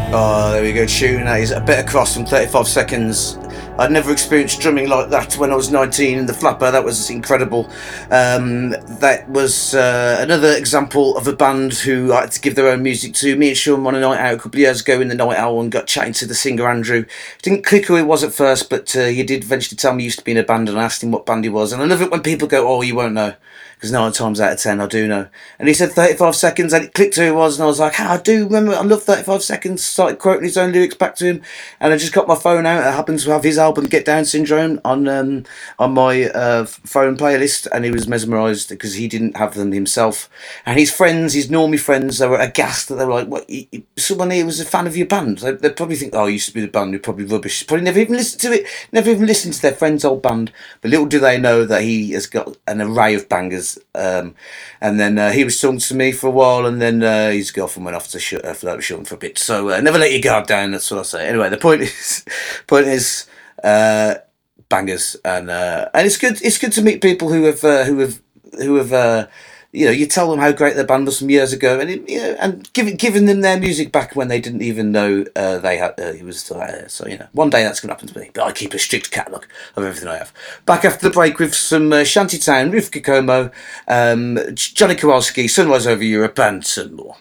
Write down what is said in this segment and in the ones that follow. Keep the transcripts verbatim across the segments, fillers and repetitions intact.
Oh, there we go, tune. That is A Better Cross from thirty-five seconds. I'd never experienced drumming like that when I was nineteen in the Flapper. That was incredible. Um, that was uh, another example of a band who I had to give their own music to. Me and Sean won a night out a couple of years ago in the Night Owl and got chatting to the singer Andrew. Didn't click who he was at first, but uh, he did eventually tell me he used to be in a band, and I asked him what band he was. And I love it when people go, oh, you won't know. Because nine times out of ten I do know. And he said thirty-five seconds, and it clicked who he was, and I was like, ah, I do remember, I love thirty-five seconds. Started quoting his own lyrics back to him, and I just got my phone out. I happened to have his album Get Down Syndrome on um, on my uh, phone playlist, and he was mesmerised because he didn't have them himself. And his friends, his normie friends, they were aghast that they were like, what, he, he, someone here was a fan of your band. They, they'd probably think, oh, you used to be the band, you're probably rubbish. Probably never even listened to it, never even listened to their friend's old band. But little do they know that he has got an array of bangers. Um, and then uh, he was talking to me for a while, and then uh, his girlfriend went off to sh- uh, flirt with Sean for a bit. So uh, never let your guard down. That's what I say. Anyway, the point is, point is, uh, bangers, and uh, and it's good. It's good to meet people who have uh, who have who have. Uh, you know, you tell them how great their band was from years ago, and it, you know, and giving giving them their music back when they didn't even know uh, they had uh, he was still out there. So you know, one day that's going to happen to me. But I keep a strict catalogue of everything I have. Back after the break with some uh, Shantytown, Rivka Como, um, Johnny Kowalski, Sunrise Over Europe, and some more.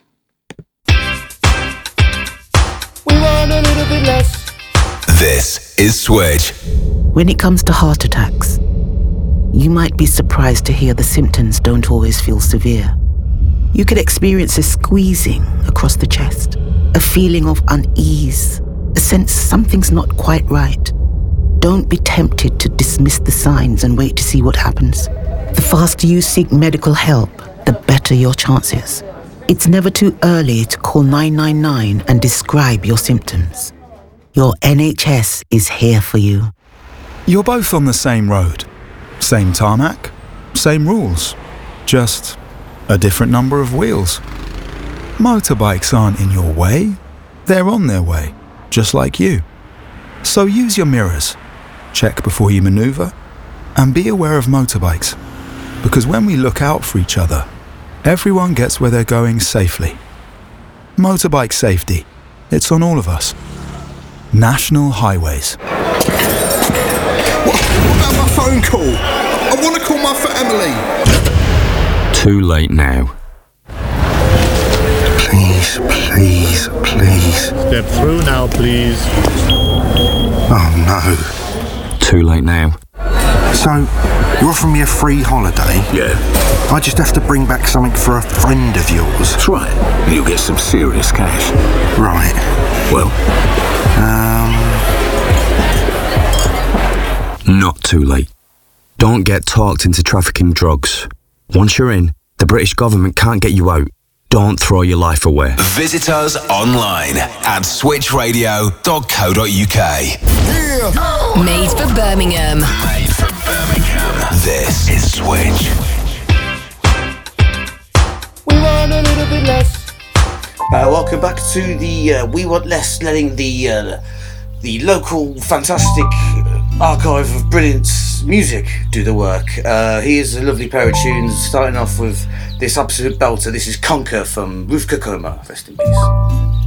We want a little bit less. This is Switch. When it comes to heart attacks, you might be surprised to hear the symptoms don't always feel severe. You could experience a squeezing across the chest, a feeling of unease, a sense something's not quite right. Don't be tempted to dismiss the signs and wait to see what happens. The faster you seek medical help, the better your chances. It's never too early to call nine nine nine and describe your symptoms. Your N H S is here for you. You're both on the same road. Same tarmac, same rules, just a different number of wheels. Motorbikes aren't in your way, they're on their way, just like you. So use your mirrors, check before you manoeuvre, and be aware of motorbikes. Because when we look out for each other, everyone gets where they're going safely. Motorbike safety, it's on all of us. National Highways. What, what about my phone call? I want to call my for Emily. Too late now. Please, please, please. Step through now, please. Oh no. Too late now. So, you're offering me a free holiday? Yeah. I just have to bring back something for a friend of yours. That's right. And you'll get some serious cash. Right. Well? Um... Not too late. Don't get talked into trafficking drugs. Once you're in, the British government can't get you out. Don't throw your life away. Visit us online at switch radio dot co dot uk. Yeah. Made for Birmingham. Made for Birmingham. This is Switch. We want a little bit less. Uh, welcome back to the uh, We Want Less, letting the uh, the local fantastic archive of brilliant music do the work. Uh, here's a lovely pair of tunes, starting off with this absolute belter. This is Conquer from Rivka Como. Rest in peace.